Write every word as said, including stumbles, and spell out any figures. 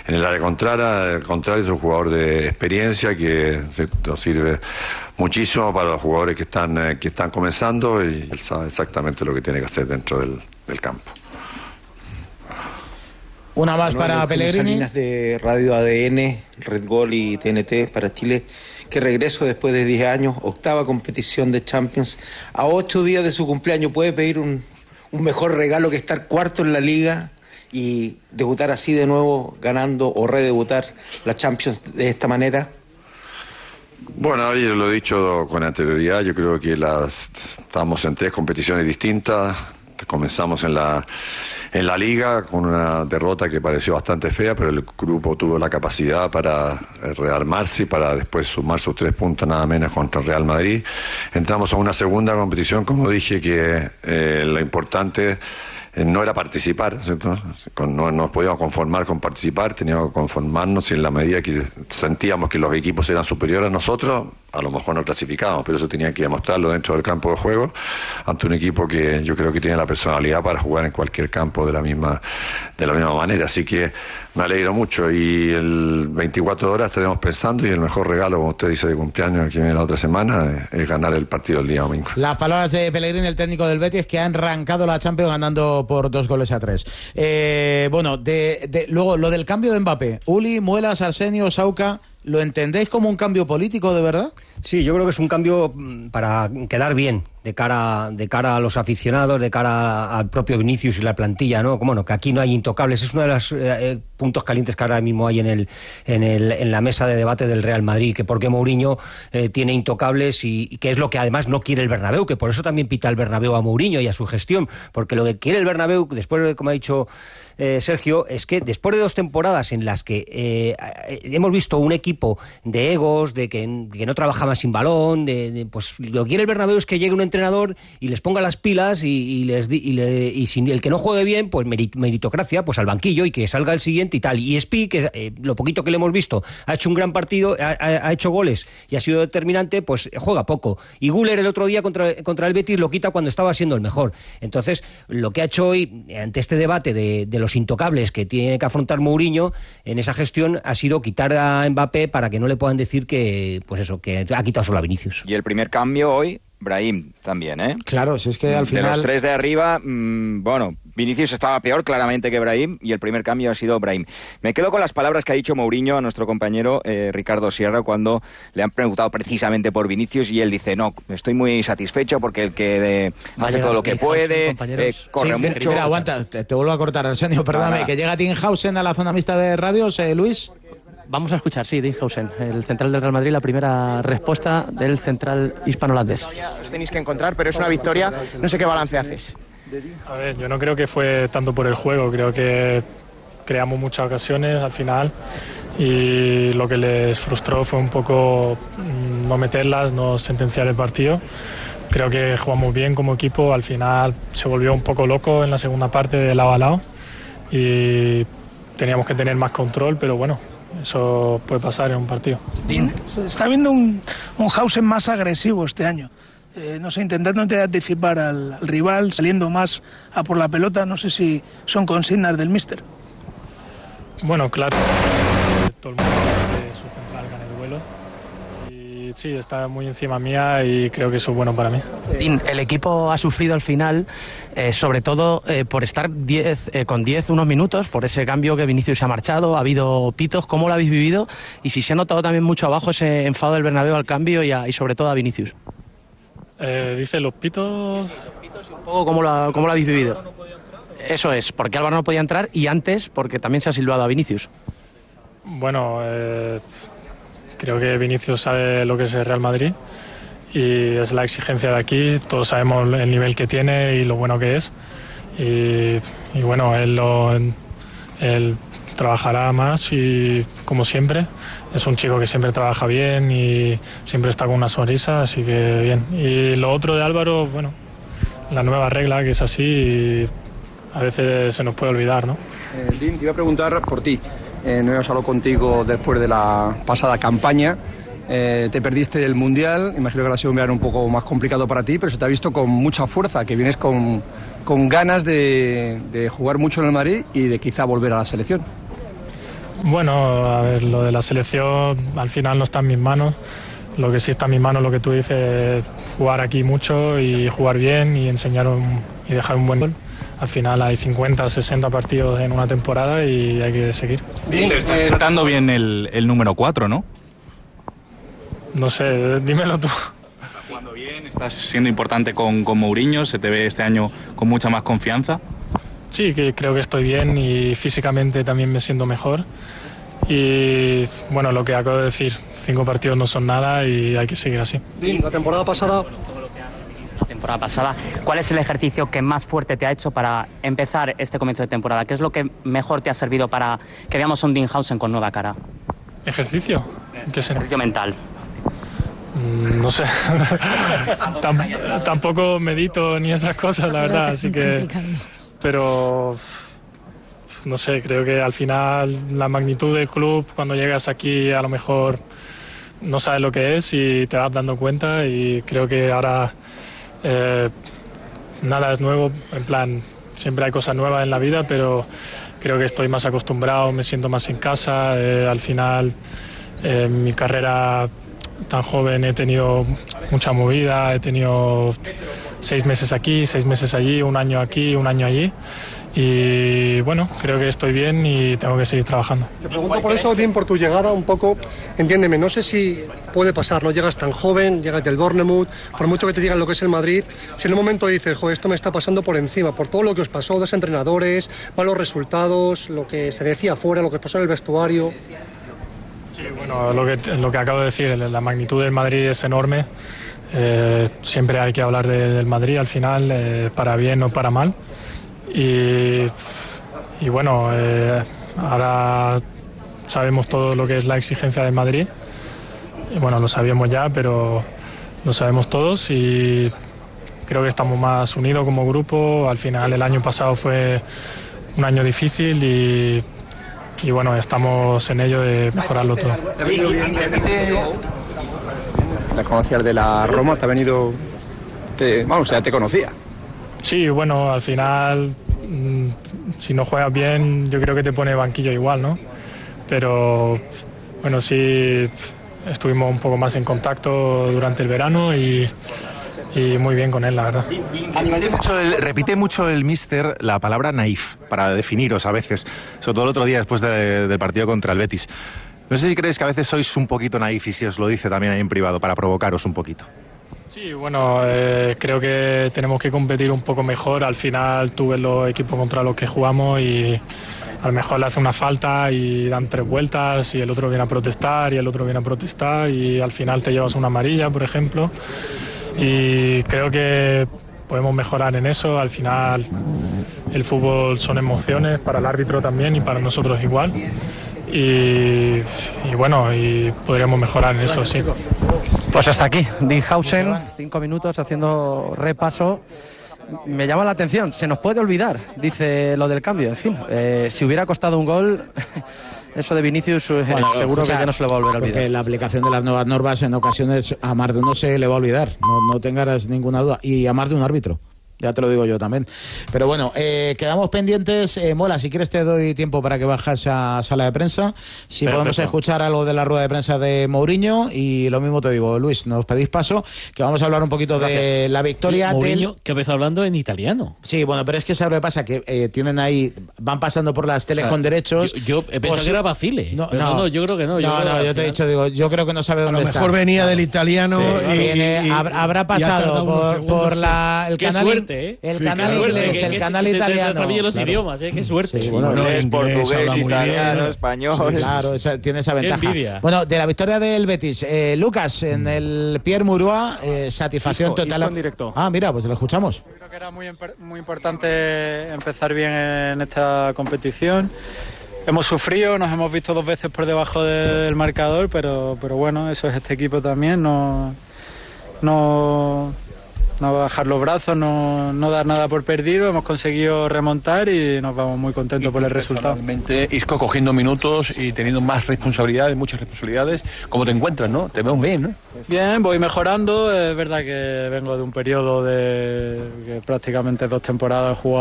en el área contraria, al contrario, es un jugador de experiencia que nos sirve muchísimo para los jugadores que están, eh, que están comenzando, y él sabe exactamente lo que tiene que hacer dentro del, del campo. Una más Manuel, para Pellegrini. Salinas de Radio A D N, Red Gol y T N T para Chile. Que regreso después de diez años, octava competición de Champions. A ocho días de su cumpleaños, ¿puede pedir un, un mejor regalo que estar cuarto en la Liga y debutar así de nuevo, ganando o redebutar la Champions de esta manera? Bueno, ayer lo he dicho con anterioridad, yo creo que las estamos en tres competiciones distintas. Comenzamos en la en la Liga con una derrota que pareció bastante fea, pero el grupo tuvo la capacidad para rearmarse y para después sumar sus tres puntos nada menos contra el Real Madrid. Entramos a una segunda competición, como dije, que eh, lo importante no era participar, ¿cierto? No nos podíamos conformar con participar, teníamos que conformarnos, y en la medida que sentíamos que los equipos eran superiores a nosotros, a lo mejor no clasificábamos, pero eso tenía que demostrarlo dentro del campo de juego ante un equipo que yo creo que tiene la personalidad para jugar en cualquier campo de la misma de la misma manera. Así que me alegro mucho, y el veinticuatro horas estaremos pensando, y el mejor regalo, como usted dice, de cumpleaños que viene la otra semana es ganar el partido el día domingo. Las palabras de Pellegrini, el técnico del Betis, que ha arrancado la Champions ganando por dos goles a tres. Eh, bueno, de, de, luego lo del cambio de Mbappé. Uli, Muelas, Arsenio, Sauca, ¿lo entendéis como un cambio político de verdad? Sí, yo creo que es un cambio para quedar bien de cara de cara a los aficionados, de cara al propio Vinicius y la plantilla, ¿no? Como no, que aquí no hay intocables, es uno de los eh, puntos calientes que ahora mismo hay en el en el en la mesa de debate del Real Madrid, que porque Mourinho eh, tiene intocables, y, y que es lo que además no quiere el Bernabéu, que por eso también pita el Bernabéu a Mourinho y a su gestión, porque lo que quiere el Bernabéu, después de, como ha dicho eh, Sergio, es que después de dos temporadas en las que eh, hemos visto un equipo de egos, de que, que no trabajaba sin balón, de, de, pues lo que quiere el Bernabéu es que llegue un entrenador y les ponga las pilas, y, y les di, y, le, y si el que no juegue bien, pues meritocracia, pues al banquillo, y que salga el siguiente y tal. Y Spi, que eh, lo poquito que le hemos visto, ha hecho un gran partido, ha, ha hecho goles y ha sido determinante, pues juega poco. Y Güler el otro día contra, contra el Betis lo quita cuando estaba siendo el mejor. Entonces, lo que ha hecho hoy, ante este debate de, de los intocables que tiene que afrontar Mourinho en esa gestión, ha sido quitar a Mbappé para que no le puedan decir que, pues eso, que ha quitado solo a Vinicius. Y el primer cambio hoy, Brahim también, ¿eh? Claro, si es que al final... De los tres de arriba, mmm, bueno, Vinicius estaba peor claramente que Brahim, y el primer cambio ha sido Brahim. Me quedo con las palabras que ha dicho Mourinho a nuestro compañero eh, Ricardo Sierra cuando le han preguntado precisamente por Vinicius, y él dice, no, estoy muy satisfecho porque el que eh, hace todo lo que puede, eh, corre sí, mucho... Mira, aguanta, te, te vuelvo a cortar, Arsenio, perdóname, que llega Tinghausen a la zona mixta de radios, eh, Luis... Vamos a escuchar, sí, Tinghausen, el central del Real Madrid, la primera respuesta del central hispano-holandés. Os tenéis que encontrar, pero es una victoria. No sé qué balance haces. A ver, yo no creo que fue tanto por el juego, creo que creamos muchas ocasiones al final, y lo que les frustró fue un poco no meterlas, no sentenciar el partido. Creo que jugamos bien como equipo, al final se volvió un poco loco en la segunda parte de lado a lado, y teníamos que tener más control, pero bueno, eso puede pasar en un partido. Se está viendo un, un Hausen más agresivo este año. Eh, no sé, intentando anticipar al, al rival, saliendo más a por la pelota. No sé si son consignas del míster. Bueno, claro, todo el mundo quiere que su central gane duelos. Y sí, está muy encima mía, y creo que eso es bueno para mí. El equipo ha sufrido al final, eh, sobre todo eh, por estar diez, eh, con diez unos minutos, por ese cambio que Vinicius se ha marchado, ha habido pitos. ¿Cómo lo habéis vivido? Y si se ha notado también mucho abajo ese enfado del Bernabéu al cambio, y, a, y sobre todo a Vinicius. Eh, dice los pitos... Sí, sí, los pitos y un poco cómo lo, cómo lo habéis vivido. No Eso es, porque Álvaro no podía entrar, y antes porque también se ha silbado a Vinicius. Bueno, eh... creo que Vinicius sabe lo que es el Real Madrid, y es la exigencia de aquí. Todos sabemos el nivel que tiene y lo bueno que es, y, y bueno, él, lo, él trabajará más, y como siempre es un chico que siempre trabaja bien y siempre está con una sonrisa, así que bien. Y lo otro de Álvaro, bueno, la nueva regla, que es así, y a veces se nos puede olvidar, ¿no? Eh, Lin, te iba a preguntar por ti. Eh, no hemos hablado contigo después de la pasada campaña. Eh, te perdiste el Mundial, imagino que ahora ha sido un verano un poco más complicado para ti, pero se te ha visto con mucha fuerza, que vienes con, con ganas de, de jugar mucho en el Madrid y de quizá volver a la selección. Bueno, a ver, lo de la selección al final no está en mis manos. Lo que sí está en mis manos, lo que tú dices, jugar aquí mucho y jugar bien y enseñar un, y dejar un buen gol. Al final hay cincuenta, sesenta partidos en una temporada y hay que seguir. Bien, te está sentando bien el, el número cuatro, ¿no? No sé, dímelo tú. Estás jugando bien, estás siendo importante con, con Mourinho, se te ve este año con mucha más confianza. Sí, que creo que estoy bien y físicamente también me siento mejor. Y bueno, lo que acabo de decir, cinco partidos no son nada y hay que seguir así. La temporada pasada... La temporada pasada, ¿cuál es el ejercicio que más fuerte te ha hecho para empezar este comienzo de temporada? ¿Qué es lo que mejor te ha servido para que veamos un Dinghausen con nueva cara? ¿Ejercicio? ¿Qué es ejercicio mental? Mm, no sé. Tamp- tampoco medito ni esas cosas, la verdad, así que... Pero... no sé, creo que al final la magnitud del club, cuando llegas aquí a lo mejor no sabes lo que es y te vas dando cuenta, y creo que ahora eh, nada es nuevo, en plan, siempre hay cosas nuevas en la vida, pero creo que estoy más acostumbrado, me siento más en casa, eh, al final en eh, mi carrera tan joven he tenido mucha movida, he tenido seis meses aquí, seis meses allí, un año aquí, un año allí. Y bueno, creo que estoy bien y tengo que seguir trabajando. Te pregunto por eso, bien por tu llegada, un poco, entiéndeme, no sé si puede pasar, no llegas tan joven, llegas del Bournemouth, por mucho que te digan lo que es el Madrid, si en un momento dices, joder, esto me está pasando por encima, por todo lo que os pasó, dos entrenadores, malos resultados, lo que se decía afuera, lo que pasó en el vestuario. Sí, bueno, lo que, lo que acabo de decir, la magnitud del Madrid es enorme, eh, siempre hay que hablar de, del Madrid al final, eh, para bien o para mal. Y, y bueno, eh, ahora sabemos todo lo que es la exigencia del Madrid. Y bueno, lo sabíamos ya, pero lo sabemos todos y creo que estamos más unidos como grupo. Al final el año pasado fue un año difícil y, y bueno, estamos en ello de mejorarlo todo. La conocías de la Roma, te ha venido... Te, vamos, ya te conocía. Sí, bueno, al final, mmm, si no juegas bien, yo creo que te pone banquillo igual, ¿no? Pero, bueno, sí, estuvimos un poco más en contacto durante el verano y, y muy bien con él, la verdad. Repite mucho el, repite mucho el míster la palabra naif para definiros a veces, sobre todo el otro día después de, del partido contra el Betis. No sé si creéis que a veces sois un poquito naif y si os lo dice también ahí en privado para provocaros un poquito. Sí, bueno, eh, creo que tenemos que competir un poco mejor. Al final tú ves los equipos contra los que jugamos y a lo mejor le hace una falta y dan tres vueltas y el otro viene a protestar y el otro viene a protestar y al final te llevas una amarilla, por ejemplo. Y creo que podemos mejorar en eso. Al final el fútbol son emociones para el árbitro también y para nosotros igual. Y, y bueno, y podríamos mejorar en eso, sí. Pues hasta aquí, Dinghausen, cinco minutos haciendo repaso. Me llama la atención, se nos puede olvidar, dice lo del cambio, en fin, eh, si hubiera costado un gol, eso de Vinicius eh, bueno, seguro escucha, que ya no se le va a volver a olvidar. Porque la aplicación de las nuevas normas en ocasiones a más de uno se le va a olvidar, no, no tengas ninguna duda, y a más de un árbitro. Ya te lo digo yo también. Pero bueno, eh, quedamos pendientes. Eh, Mola, si quieres te doy tiempo para que bajes a sala de prensa. Si Perfecto. Podemos escuchar algo de la rueda de prensa de Mourinho. Y lo mismo te digo, Luis, nos pedís paso, que vamos a hablar un poquito Gracias. de la victoria Mourinho, del... que empezó hablando en italiano. Sí, bueno, pero es que ¿sabes lo que pasa? Que eh, tienen ahí, van pasando por las teles o sea, con derechos. Yo, yo pensaba pues, que era Basile. No, pero no, no, yo creo que no. Yo no, no, yo te he dicho, digo, yo creo que no sabe dónde está. A lo mejor está. venía claro. del italiano sí, y, viene, y, y habrá pasado por, por la, el Qué canal. Suerte, ¿eh? El sí, canal inglés, que, el que, canal que italiano. También los claro. idiomas, ¿eh? Qué suerte. Sí, bueno, inglés, portugués, italiano, español. Sí, claro, esa, tiene esa ventaja. Bueno, de la victoria del Betis, eh, Lucas, en el Pierre Mauroy, eh, satisfacción Isco, total. Isco en directo. Ah, mira, pues lo escuchamos. Creo que era muy, muy importante empezar bien en esta competición. Hemos sufrido, nos hemos visto dos veces por debajo del marcador, pero, pero bueno, eso es este equipo también. No, no, no bajar los brazos, no, no dar nada por perdido. Hemos conseguido remontar y nos vamos muy contentos por el resultado. Personalmente, Isco cogiendo minutos y teniendo más responsabilidades, muchas responsabilidades. ¿Cómo te encuentras, no? Te veo bien, ¿no? Bien, voy mejorando. Es verdad que vengo de un periodo de que prácticamente dos temporadas he jugado